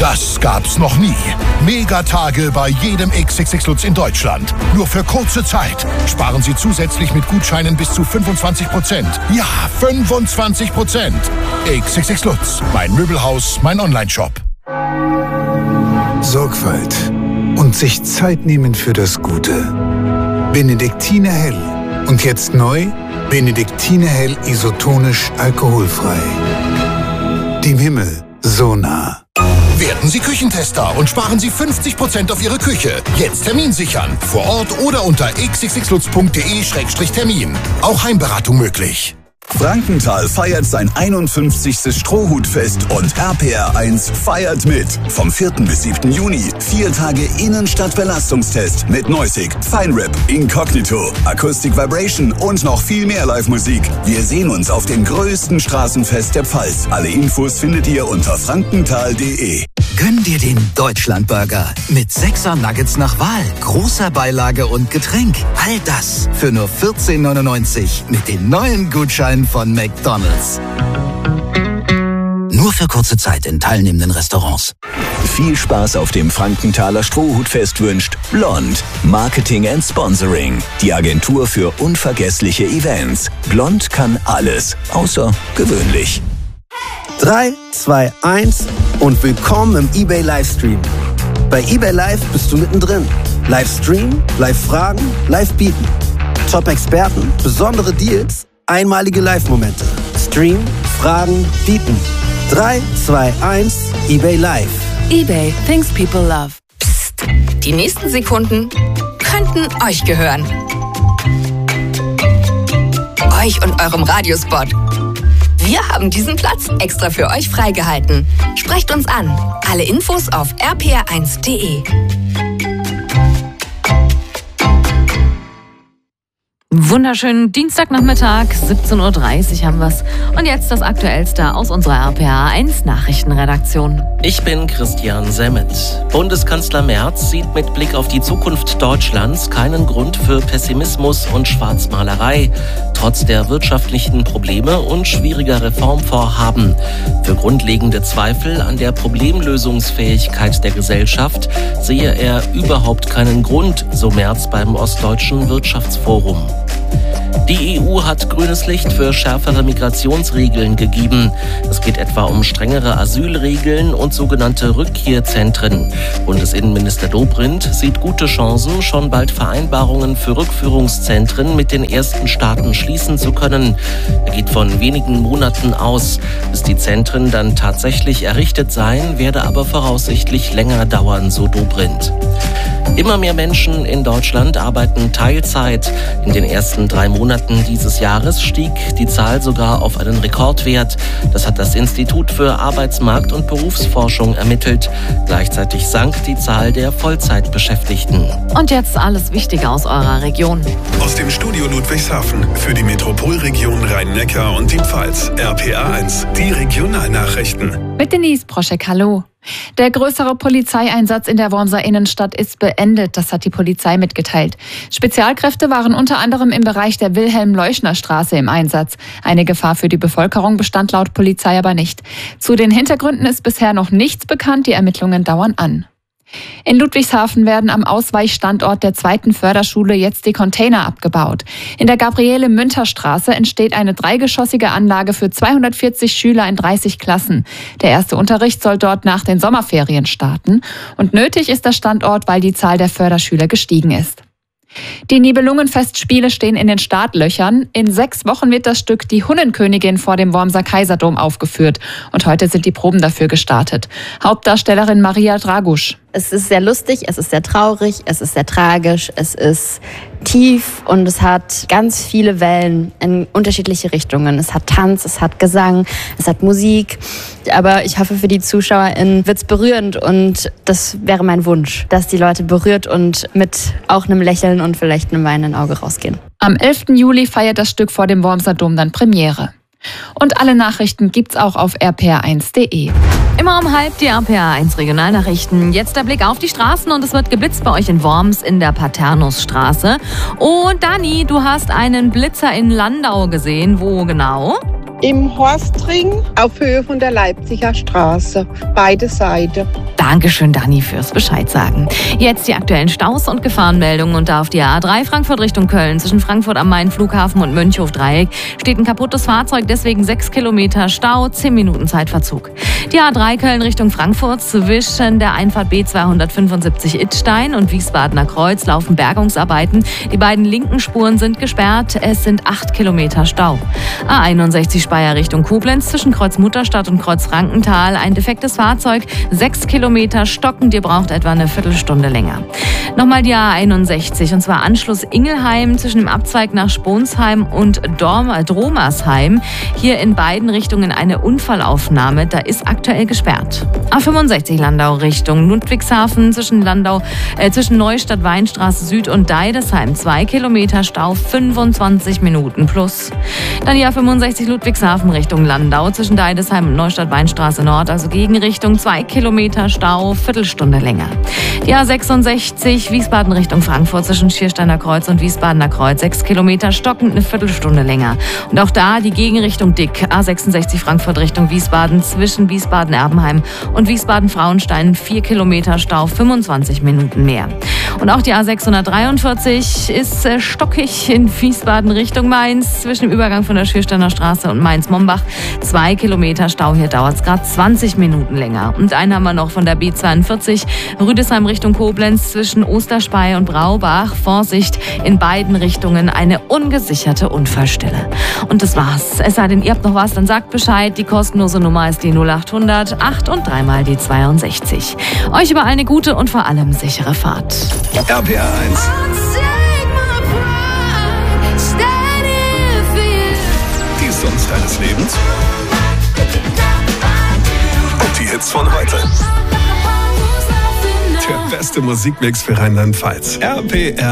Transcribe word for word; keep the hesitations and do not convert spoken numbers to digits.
Das gab's noch nie. Megatage bei jedem X X X Lutz in Deutschland. Nur für kurze Zeit. Sparen Sie zusätzlich mit Gutscheinen bis zu fünfundzwanzig Prozent. Ja, fünfundzwanzig Prozent. X X X Lutz. Mein Möbelhaus, mein Onlineshop. Sorgfalt und sich Zeit nehmen für das Gute. Benediktiner Hell. Und jetzt neu, Benediktiner Hell isotonisch alkoholfrei. Dem Himmel so nah. Werden Sie Küchentester und sparen Sie fünfzig Prozent auf Ihre Küche. Jetzt Termin sichern. Vor Ort oder unter x x x lutz punkt de Schrägstrich Termin. Auch Heimberatung möglich. Frankenthal feiert sein einundfünfzigstes Strohhutfest und R P R eins feiert mit. Vom vierten bis siebten Juni. Vier Tage Innenstadt-Belastungstest mit Noisig, Feinrip, Incognito, Acoustic Vibration und noch viel mehr Live-Musik. Wir sehen uns auf dem größten Straßenfest der Pfalz. Alle Infos findet ihr unter frankenthal punkt de. Gönn dir den Deutschlandburger mit sechser Nuggets nach Wahl, großer Beilage und Getränk. All das für nur vierzehn neunundneunzig mit den neuen Gutscheinen von McDonald's. Nur für kurze Zeit in teilnehmenden Restaurants. Viel Spaß auf dem Frankenthaler Strohhutfest wünscht Blond. Marketing and Sponsoring. Die Agentur für unvergessliche Events. Blond kann alles, außer gewöhnlich. drei, zwei, eins und willkommen im eBay Livestream. Bei eBay Live bist du mittendrin. Livestream, Live-Fragen, Live-Bieten. Top-Experten, besondere Deals, einmalige Live-Momente. Stream, Fragen, Bieten. drei, zwei, eins, eBay Live. eBay, things people love. Psst, die nächsten Sekunden könnten euch gehören. Euch und eurem Radiospot. Wir haben diesen Platz extra für euch freigehalten. Sprecht uns an. Alle Infos auf r p r eins punkt de. Wunderschönen Dienstagnachmittag, siebzehn Uhr dreißig haben wir's. Und jetzt das Aktuellste aus unserer R P R eins Nachrichtenredaktion. Ich bin Christian Semmet. Bundeskanzler Merz sieht mit Blick auf die Zukunft Deutschlands keinen Grund für Pessimismus und Schwarzmalerei, trotz der wirtschaftlichen Probleme und schwieriger Reformvorhaben. Für grundlegende Zweifel an der Problemlösungsfähigkeit der Gesellschaft sehe er überhaupt keinen Grund, so Merz beim Ostdeutschen Wirtschaftsforum. Die E U hat grünes Licht für schärfere Migrationsregeln gegeben. Es geht etwa um strengere Asylregeln und sogenannte Rückkehrzentren. Bundesinnenminister Dobrindt sieht gute Chancen, schon bald Vereinbarungen für Rückführungszentren mit den ersten Staaten schließen zu können. Er geht von wenigen Monaten aus. Bis die Zentren dann tatsächlich errichtet seien, werde aber voraussichtlich länger dauern, so Dobrindt. Immer mehr Menschen in Deutschland arbeiten Teilzeit. In den ersten drei Monaten dieses Jahres stieg die Zahl sogar auf einen Rekordwert. Das hat das Institut für Arbeitsmarkt- und Berufsforschung ermittelt. Gleichzeitig sank die Zahl der Vollzeitbeschäftigten. Und jetzt alles Wichtige aus eurer Region. Aus dem Studio Ludwigshafen für die Metropolregion Rhein-Neckar und die Pfalz. R P R eins, die Regionalnachrichten. Mit Denise Proschek, hallo. Der größere Polizeieinsatz in der Wormser Innenstadt ist beendet, das hat die Polizei mitgeteilt. Spezialkräfte waren unter anderem im Bereich der Wilhelm-Leuschner-Straße im Einsatz. Eine Gefahr für die Bevölkerung bestand laut Polizei aber nicht. Zu den Hintergründen ist bisher noch nichts bekannt, die Ermittlungen dauern an. In Ludwigshafen werden am Ausweichstandort der zweiten Förderschule jetzt die Container abgebaut. In der Gabriele-Münter-Straße entsteht eine dreigeschossige Anlage für zweihundertvierzig Schüler in dreißig Klassen. Der erste Unterricht soll dort nach den Sommerferien starten. Und nötig ist der Standort, weil die Zahl der Förderschüler gestiegen ist. Die Nibelungenfestspiele stehen in den Startlöchern. In sechs Wochen wird das Stück Die Hunnenkönigin vor dem Wormser Kaiserdom aufgeführt. Und heute sind die Proben dafür gestartet. Hauptdarstellerin Maria Dragusch. Es ist sehr lustig, es ist sehr traurig, es ist sehr tragisch, es ist tief und es hat ganz viele Wellen in unterschiedliche Richtungen. Es hat Tanz, es hat Gesang, es hat Musik. Aber ich hoffe, für die ZuschauerInnen wird's berührend und das wäre mein Wunsch, dass die Leute berührt und mit auch einem Lächeln und vielleicht einem weinenden Auge rausgehen. Am elften Juli feiert das Stück vor dem Wormser Dom dann Premiere. Und alle Nachrichten gibt's auch auf r p r eins punkt de. Immer um halb die R P R eins Regionalnachrichten. Jetzt der Blick auf die Straßen und es wird geblitzt bei euch in Worms in der Paternusstraße. Und Dani, du hast einen Blitzer in Landau gesehen. Wo genau? im Horstring auf Höhe von der Leipziger Straße. Beide Seiten. Dankeschön, Dani, fürs Bescheid sagen. Jetzt die aktuellen Staus und Gefahrenmeldungen. Und da auf die A drei Frankfurt Richtung Köln zwischen Frankfurt am Main Flughafen und Mönchhof-Dreieck steht ein kaputtes Fahrzeug, deswegen sechs Kilometer Stau, zehn Minuten Zeitverzug. Die A drei Köln Richtung Frankfurt zwischen der Einfahrt B zweihundertfünfundsiebzig Idstein und Wiesbadener Kreuz laufen Bergungsarbeiten. Die beiden linken Spuren sind gesperrt. Es sind acht Kilometer Stau. A einundsechzig Speyer Richtung Koblenz zwischen Kreuz Mutterstadt und Kreuz Frankenthal. Ein defektes Fahrzeug, sechs Kilometer stockend. Ihr braucht etwa eine Viertelstunde länger. Nochmal die A einundsechzig und zwar Anschluss Ingelheim zwischen dem Abzweig nach Sponsheim und Dromersheim. Hier in beiden Richtungen eine Unfallaufnahme. Da ist aktuell gesperrt. A fünfundsechzig Landau Richtung Ludwigshafen zwischen Landau, äh, zwischen Neustadt Weinstraße Süd und Deidesheim. Zwei Kilometer Stau, fünfundzwanzig Minuten plus. Dann die A fünfundsechzig Ludwigshafen Richtung Landau zwischen Deidesheim und Neustadt Weinstraße Nord, also Gegenrichtung, zwei Kilometer Stau, Viertelstunde länger. Die A sechsundsechzig Wiesbaden Richtung Frankfurt zwischen Schiersteiner Kreuz und Wiesbadener Kreuz, sechs Kilometer stockend, eine Viertelstunde länger. Und auch da die Gegenrichtung dick. A sechsundsechzig Frankfurt Richtung Wiesbaden zwischen Wiesbaden-Erbenheim und Wiesbaden-Frauenstein, vier Kilometer Stau, fünfundzwanzig Minuten mehr. Und auch die A sechshundertdreiundvierzig ist äh, stockig in Wiesbaden Richtung Mainz zwischen dem Übergang von der Schiersteiner Straße und Mainz-Mombach. Zwei Kilometer Stau, hier dauert es gerade zwanzig Minuten länger. Und einen haben wir noch von der B zweiundvierzig Rüdesheim Richtung Koblenz zwischen Osterspey und Braubach. Vorsicht, in beiden Richtungen eine ungesicherte Unfallstelle. Und das war's. Es sei denn, ihr habt noch was, dann sagt Bescheid. Die kostenlose Nummer ist die null achthundert acht und dreimal die zweiundsechzig. Euch überall eine gute und vor allem sichere Fahrt. R P R eins. Die Songs deines Lebens. Und die Hits von heute. Der beste Musikmix für Rheinland-Pfalz. R P R